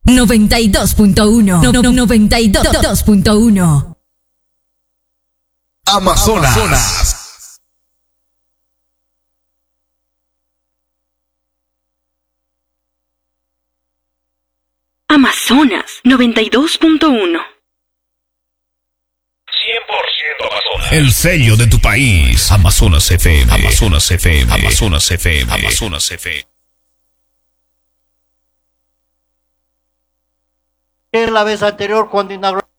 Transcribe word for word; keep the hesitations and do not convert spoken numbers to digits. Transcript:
noventa y dos punto uno. No, no, noventa y dos punto uno. Amazonas. Amazonas. Amazonas noventa y dos punto uno. cien por ciento Amazonas. El sello de tu país. Amazonas F M. Amazonas F M. Amazonas F M. Amazonas F M. La vez anterior cuando inauguró